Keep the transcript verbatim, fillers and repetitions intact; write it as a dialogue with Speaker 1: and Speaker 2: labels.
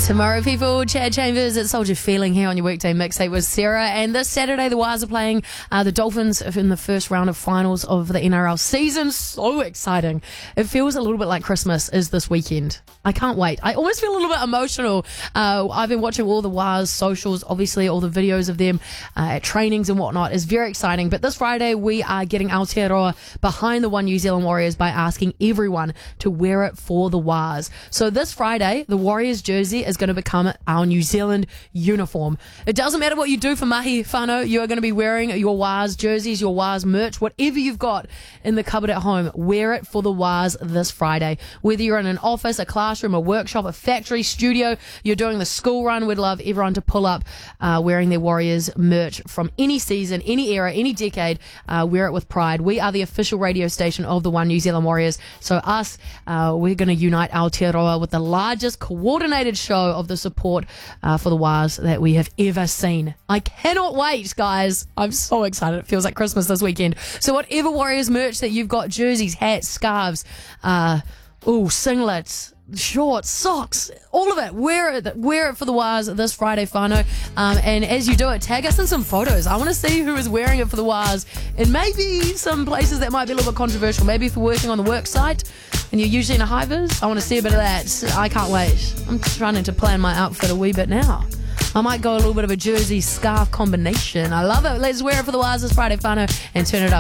Speaker 1: Tomorrow, people, Chad Chambers at Soldier Feeling here on your weekday mixtape with Sarah. And this Saturday, the Wires are playing uh, the Dolphins in the first round of finals of the N R L season. So exciting. It feels a little bit like Christmas is this weekend. I can't wait. I almost feel a little bit emotional. Uh, I've been watching all the Wires socials, obviously all the videos of them uh, at trainings and whatnot. It's very exciting. But this Friday, we are getting Aotearoa behind the One New Zealand Warriors by asking everyone to wear it for the Wires. So this Friday, the Warriors jersey is going to become our New Zealand uniform. It doesn't matter what you do for mahi whānau, you are going to be wearing your Wires jerseys, your Wires merch, whatever you've got in the cupboard at home, wear it for the Wires this Friday. Whether you're in an office, a classroom, a workshop, a factory, studio, you're doing the school run, we'd love everyone to pull up uh, wearing their Warriors merch from any season, any era, any decade. Uh, wear it with pride. We are the official radio station of the One New Zealand Warriors. So us, uh, we're going to unite Aotearoa with the largest coordinated show of the support uh, for the Wires that we have ever seen. I cannot wait, guys. I'm so excited. It feels like Christmas this weekend. So whatever Warriors merch that you've got, jerseys, hats, scarves, uh, ooh, singlets, shorts, socks, all of it. Wear it, wear it for the Wires this Friday, whānau. Um, and as you do it, tag us in some photos. I want to see who is wearing it for the Wires and maybe some places that might be a little bit controversial. Maybe if you're working on the work site and you're usually in a high-vis, I want to see a bit of that. I can't wait. I'm trying to plan my outfit a wee bit now. I might go a little bit of a jersey scarf combination. I love it. Let's wear it for the Wires this Friday, whānau, and turn it up.